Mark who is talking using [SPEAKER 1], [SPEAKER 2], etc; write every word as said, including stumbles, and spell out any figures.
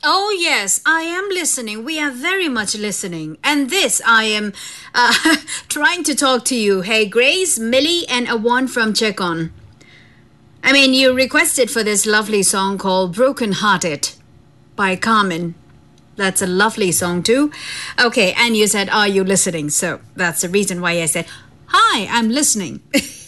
[SPEAKER 1] Oh, yes, I am listening. We are very much listening. And this, I am uh, trying to talk to you. Hey, Grace, Millie, and Awan from Chekon. I mean, you requested for this lovely song called Broken Hearted by Carmen. That's a lovely song, too. Okay, and you said, are you listening? So that's the reason why I said, hi, I'm listening.